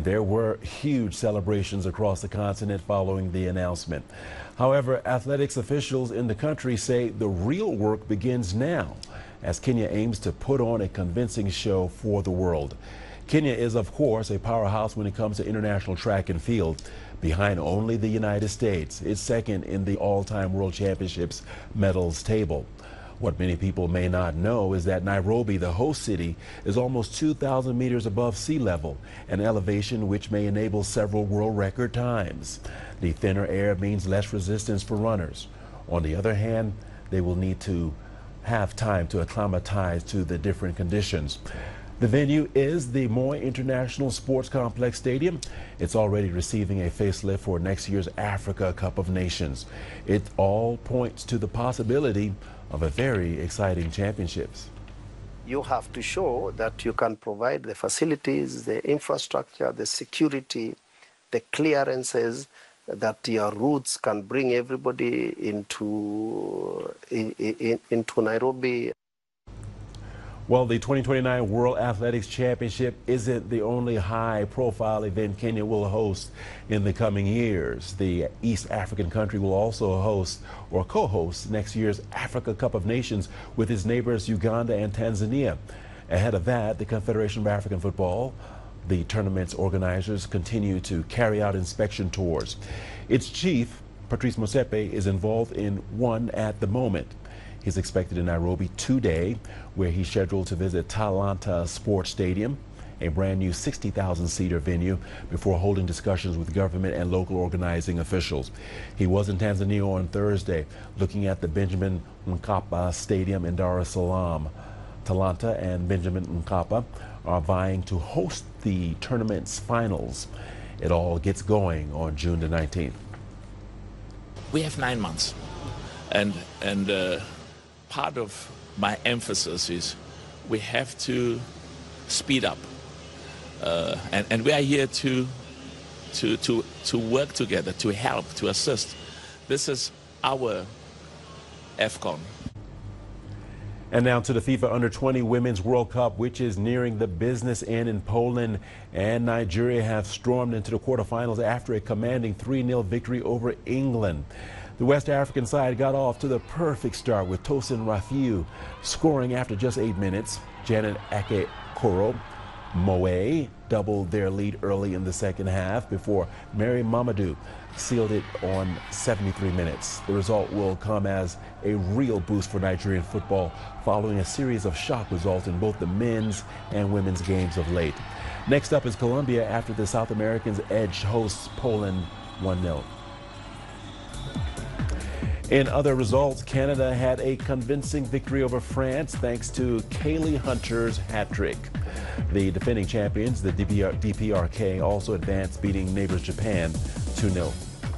There were huge celebrations across the continent following the announcement. However, athletics officials in the country say the real work begins now as Kenya aims to put on a convincing show for the world. Kenya is, of course, a powerhouse when it comes to international track and field, behind only the United States. It's second in the all-time World Championships medals table. What many people may not know is that Nairobi, the host city, is almost 2,000 meters above sea level, an elevation which may enable several world record times. The thinner air means less resistance for runners. On the other hand, they will need to have time to acclimatize to the different conditions. The venue is the Moi International Sports Complex Stadium. It's already receiving a facelift for next year's Africa Cup of Nations. It all points to the possibility of a very exciting championships. You have to show that you can provide the facilities, the infrastructure, the security, the clearances, that your routes can bring everybody into Nairobi. Well, the 2029 World Athletics Championship isn't the only high-profile event Kenya will host in the coming years. The East African country will also host or co-host next year's Africa Cup of Nations with its neighbors Uganda and Tanzania. Ahead of that, the Confederation of African Football, the tournament's organizers, continue to carry out inspection tours. Its chief, Patrice Motsepe, is involved in one at the moment. He's expected in Nairobi today, where he's scheduled to visit Talanta Sports Stadium, a brand new 60,000-seater venue, before holding discussions with government and local organizing officials. He was in Tanzania on Thursday, looking at the Benjamin Mkapa Stadium in Dar es Salaam. Talanta and Benjamin Mkapa are vying to host the tournament's finals. It all gets going on June the 19th. We have 9 months, and part of my emphasis is we have to speed up, and we are here to work together, to help, to assist. This is our AFCON. And now to the FIFA Under-20 Women's World Cup, which is nearing the business end in Poland, and Nigeria have stormed into the quarterfinals after a commanding 3-0 victory over England. The West African side got off to the perfect start with Tosin Rafiu scoring after just 8 minutes. Janet Ake-Koro Moe doubled their lead early in the second half before Mary Mamadou sealed it on 73 minutes. The result will come as a real boost for Nigerian football following a series of shock results in both the men's and women's games of late. Next up is Colombia after the South Americans edged hosts Poland 1-0. In other results, Canada had a convincing victory over France thanks to Kaylee Hunter's hat trick. The defending champions, the DPRK, also advanced, beating neighbors Japan 2-0.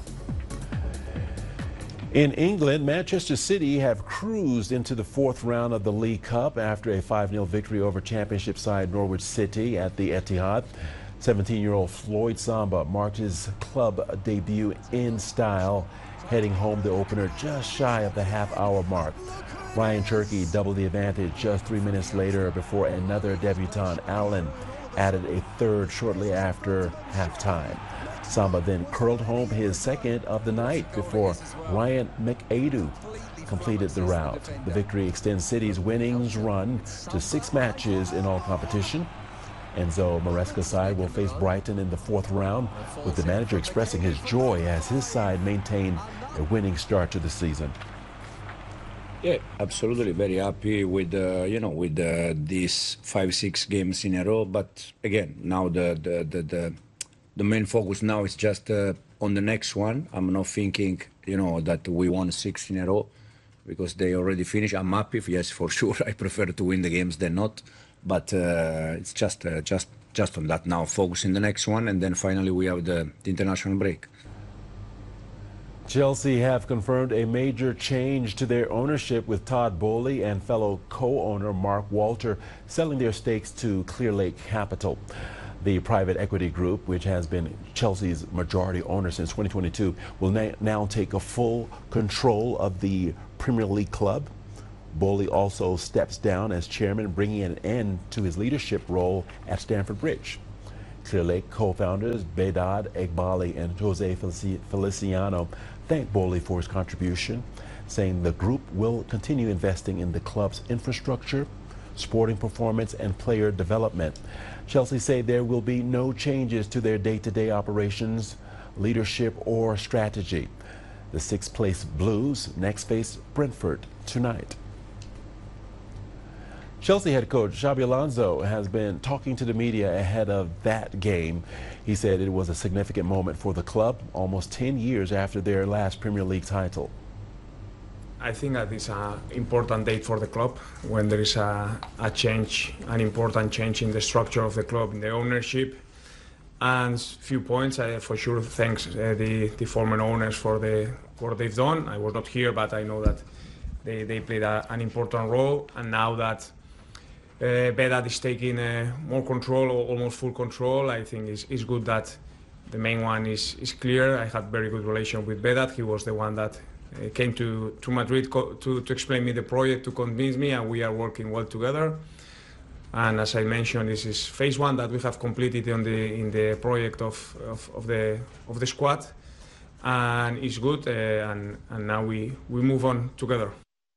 In England, Manchester City have cruised into the 4th round of the League Cup after a 5-0 victory over championship side Norwich City at the Etihad. 17-year-old Floyd Samba marked his club debut in style, heading home the opener just shy of the half-hour mark. Ryan Turkey doubled the advantage just 3 minutes later before another debutant, Allen, added a third shortly after halftime. Samba then curled home his second of the night before Ryan McAdoo completed the rout. The victory extends City's winnings run to 6 matches in all competition. Enzo Maresca's side will face Brighton in the 4th round, with the manager expressing his joy as his side maintained a winning start to the season. Yeah, absolutely. Very happy with with these 5-6 games in a row. But again, now the main focus now is just on the next one. I'm not thinking that we won 6 in a row because they already finished. I'm happy. Yes, for sure. I prefer to win the games than not. But it's just on that now. Focus in the next one, and then finally we have the international break. Chelsea have confirmed a major change to their ownership, with Todd Boehly and fellow co-owner Mark Walter selling their stakes to Clearlake Capital. The private equity group, which has been Chelsea's majority owner since 2022, will now take a full control of the Premier League club. Boehly also steps down as chairman, bringing an end to his leadership role at Stamford Bridge. Clear Lake co-founders Bedad Egbali and Jose Feliciano thanked Boley for his contribution, saying the group will continue investing in the club's infrastructure, sporting performance, and player development. Chelsea say there will be no changes to their day-to-day operations, leadership, or strategy. The sixth-place Blues next face Brentford tonight. Chelsea head coach Xabi Alonso has been talking to the media ahead of that game. He said it was a significant moment for the club, almost 10 years after their last Premier League title. I think that it's an important date for the club when there is a change, an important change in the structure of the club, in the ownership. And a few points, for sure, thanks the former owners for what they've done. I was not here, but I know that they played an important role. And now that Bedad is taking more control, almost full control, I think it's good that the main one is clear. I had very good relation with Bedad. He was the one that came to Madrid to explain me the project, to convince me, and we are working well together. And as I mentioned, this is phase one that we have completed in the project of the squad, and it's good. And now we move on together.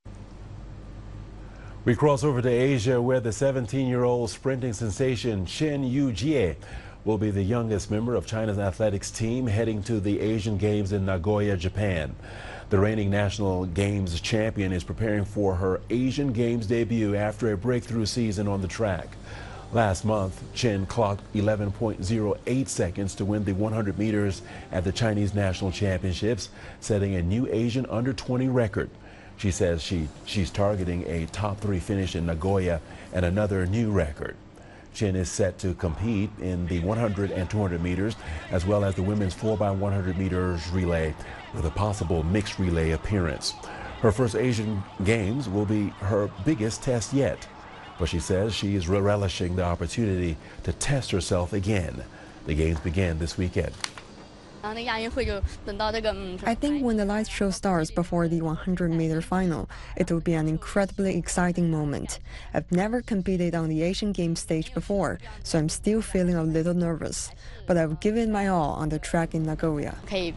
We cross over to Asia, where the 17-year-old sprinting sensation Chen Yujie will be the youngest member of China's athletics team heading to the Asian Games in Nagoya, Japan. The reigning national games champion is preparing for her Asian Games debut after a breakthrough season on the track. Last month, Chen clocked 11.08 seconds to win the 100 meters at the Chinese National Championships, setting a new Asian under-20 record. She says she's targeting a top 3 finish in Nagoya and another new record. Chen is set to compete in the 100 and 200 meters, as well as the women's 4x100 meters relay, with a possible mixed relay appearance. Her first Asian Games will be her biggest test yet, but she says she is relishing the opportunity to test herself again. The Games begin this weekend. I think when the light show starts before the 100-meter final, it will be an incredibly exciting moment. I've never competed on the Asian Games stage before, so I'm still feeling a little nervous. But I've given my all on the track in Nagoya.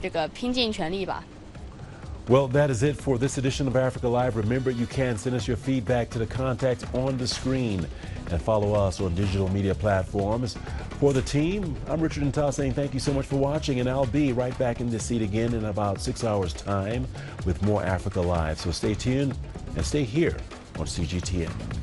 Well, that is it for this edition of Africa Live. Remember, you can send us your feedback to the contacts on the screen and follow us on digital media platforms. For the team, I'm Richard Nta saying thank you so much for watching, and I'll be right back in this seat again in about 6 hours' time with more Africa Live. So stay tuned and stay here on CGTN.